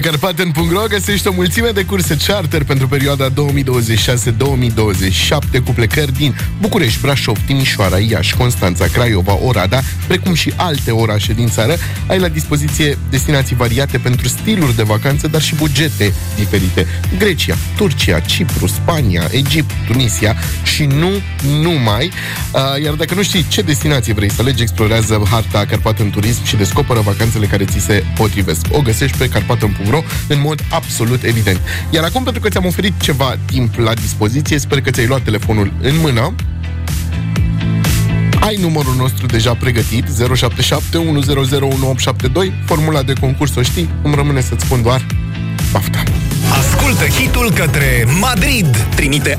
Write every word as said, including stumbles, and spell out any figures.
Carpaten punct ro găsești o mulțime de curse charter pentru perioada două mii douăzeci și șase două mii douăzeci și șapte cu plecări din București, Brașov, Timișoara, Iași, Constanța, Craiova, Oradea, precum și alte orașe din țară. Ai la dispoziție destinații variate pentru stiluri de vacanță, dar și bugete diferite. Grecia, Turcia, Cipru, Spania, Egipt, Tunisia și nu numai. Uh, iar dacă nu știi ce destinație vrei să alegi, explorează harta Carpaten Turism și descoperă vacanțele care ți se potrivesc. O găsești pe carpaten punct ro în mod absolut evident. Iar acum, pentru că ți-am oferit ceva timp la dispoziție, sper că ți-ai luat telefonul în mână. Ai numărul nostru deja pregătit, zero șapte șapte unu zero zero unu opt șapte doi. Formula de concurs o știi, îmi rămâne să-ți spun doar baftă. Ascultă hitul către Madrid. Trimite